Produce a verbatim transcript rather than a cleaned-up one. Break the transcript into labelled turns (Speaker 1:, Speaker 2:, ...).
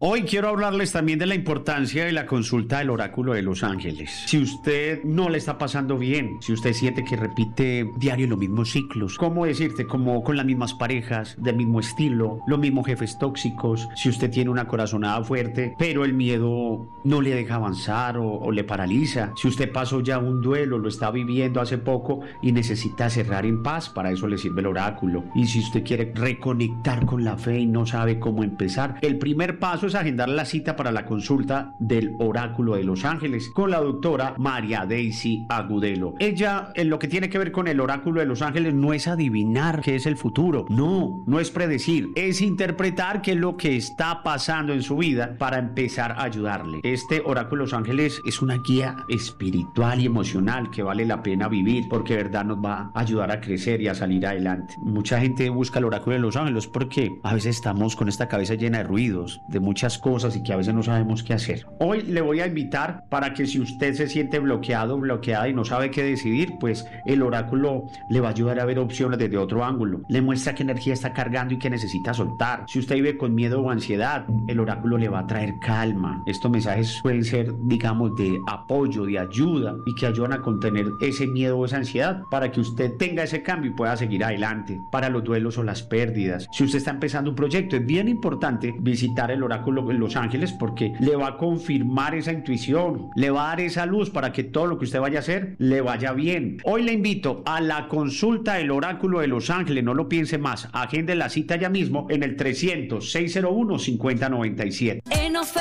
Speaker 1: Hoy quiero hablarles también de la importancia de la consulta del oráculo de los ángeles. Si usted no le está pasando bien, si usted siente que repite diario los mismos ciclos, ¿cómo decirte? Como con las mismas parejas, del mismo estilo, los mismos jefes tóxicos, si usted tiene una corazonada fuerte, pero el miedo no le deja avanzar o, o le paraliza, si usted pasó ya un duelo, lo está viviendo hace poco y necesita cerrar en paz, para eso le sirve el oráculo. Y si usted quiere reconectar con la fe y no sabe cómo empezar, el primer paso es agendar la cita para la consulta del oráculo de los ángeles con la doctora María Daisy Agudelo. Ella, en lo que tiene que ver con el oráculo de los ángeles, no es adivinar qué es el futuro, no, no es predecir, es interpretar qué es lo que está pasando en su vida para empezar a ayudarle. Este oráculo de los ángeles es una guía espiritual y emocional que vale la pena vivir, porque de verdad nos va a ayudar a crecer y a salir adelante. Mucha gente busca el oráculo de los ángeles porque a veces estamos con esta cabeza llena de ruidos, de muchas cosas y que a veces no sabemos qué hacer. Hoy le voy a invitar para que, si usted se siente bloqueado, bloqueada y no sabe qué decidir, pues el oráculo le va a ayudar a ver opciones desde otro ángulo. Le muestra qué energía está cargando y qué necesita soltar. Si usted vive con miedo o ansiedad, el oráculo le va a traer calma. Estos mensajes pueden ser, digamos, de apoyo, de ayuda, y que ayudan a contener ese miedo o esa ansiedad para que usted tenga ese cambio y pueda seguir adelante. Para los duelos o las pérdidas, si usted está empezando un proyecto, es bien importante visitar el oráculo de los ángeles, porque le va a confirmar esa intuición, le va a dar esa luz para que todo lo que usted vaya a hacer le vaya bien. Hoy le invito a la consulta del oráculo de los ángeles, no lo piense más, agende la cita ya mismo en el trescientos, seiscientos uno, cincuenta noventa y siete.